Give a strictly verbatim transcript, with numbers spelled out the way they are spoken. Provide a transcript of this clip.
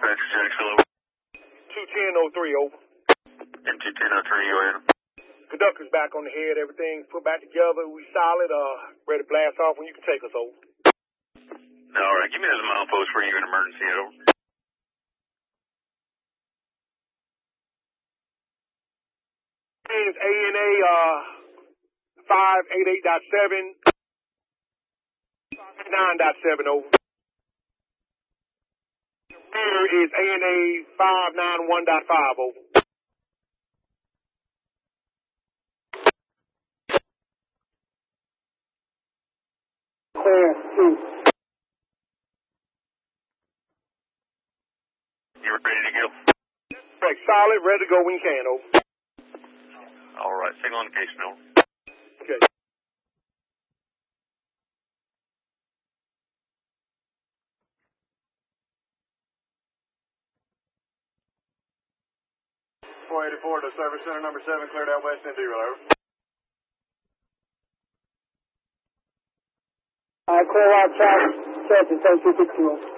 dispatcher, Jacksonville. two ten oh three, over. M two ten oh three, go ahead. Conductor's back on the head, everything put back together. We solid, uh, ready to blast off when you can take us, over. All right, give me those mileposts where you're in emergency, over. Is A N A, uh, five eighty-eight point seven, nine point seven, over. Rear is A N A five ninety-one point five, over. Clear, two. You ready to go? Right, solid, ready to go when you can, over. All right, signal on the case, Miller. Okay. four eighty-four to service center number seven, cleared out west end, over. I clear out south, south, two six two.